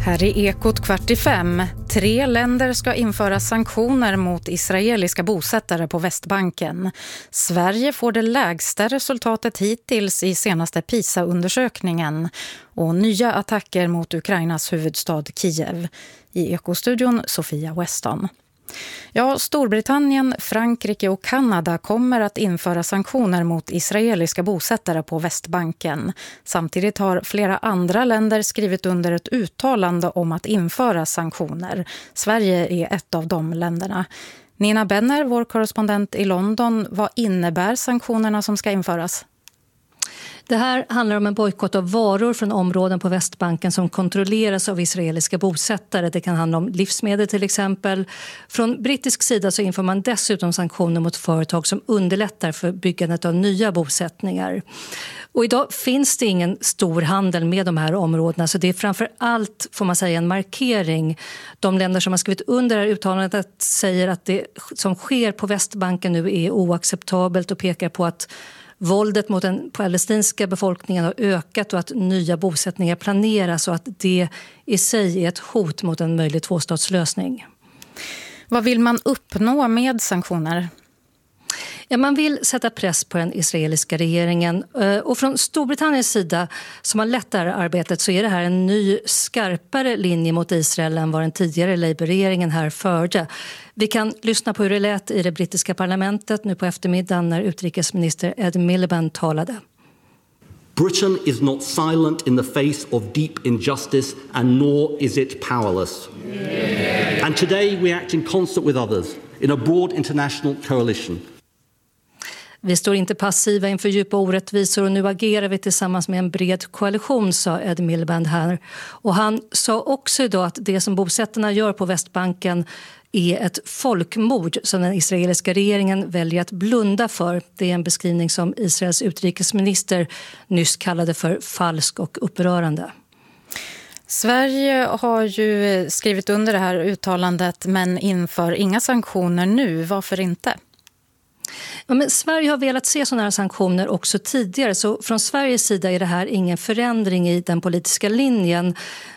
Här är Ekot 4:45. 3 länder ska införa sanktioner mot israeliska bosättare på Västbanken. Sverige får det lägsta resultatet hittills i senaste PISA-undersökningen. Och nya attacker mot Ukrainas huvudstad Kiev. I Ekostudion Sofia Weston. Ja, Storbritannien, Frankrike och Kanada kommer att införa sanktioner mot israeliska bosättare på Västbanken. Samtidigt har flera andra länder skrivit under ett uttalande om att införa sanktioner. Sverige är ett av de länderna. Nina Benner, vår korrespondent i London, vad innebär sanktionerna som ska införas? Det här handlar om en bojkott av varor från områden på Västbanken som kontrolleras av israeliska bosättare. Det kan handla om livsmedel till exempel. Från brittisk sida så inför man dessutom sanktioner mot företag som underlättar för byggandet av nya bosättningar. Och idag finns det ingen stor handel med de här områdena, så det är framför allt, får man säga, en markering. De länder som har skrivit under det här uttalandet säger att det som sker på Västbanken nu är oacceptabelt och pekar på att våldet mot den palestinska befolkningen har ökat och att nya bosättningar planeras och att det i sig är ett hot mot en möjlig tvåstatslösning. Vad vill man uppnå med sanktioner? Ja, man vill sätta press på den israeliska regeringen och från Storbritanniens sida som har lett det här arbetet så är det här en ny skarpare linje mot Israel än vad den tidigare Labour-regeringen här förde. Vi kan lyssna på hur det lät i det brittiska parlamentet nu på eftermiddagen när utrikesminister Ed Miliband talade. Britain is not silent in the face of deep injustice and nor is it powerless. Yeah. And today we act in concert with others in a broad international coalition. Vi står inte passiva inför djupa orättvisor och nu agerar vi tillsammans med en bred koalition, sa Ed Miliband här. Och han sa också idag att det som bosättarna gör på Västbanken är ett folkmord som den israeliska regeringen väljer att blunda för. Det är en beskrivning som Israels utrikesminister nyss kallade för falsk och upprörande. Sverige har ju skrivit under det här uttalandet men inför inga sanktioner nu. Varför inte? Ja, men Sverige har velat se sådana här sanktioner också tidigare, så från Sveriges sida är det här ingen förändring i den politiska linjen.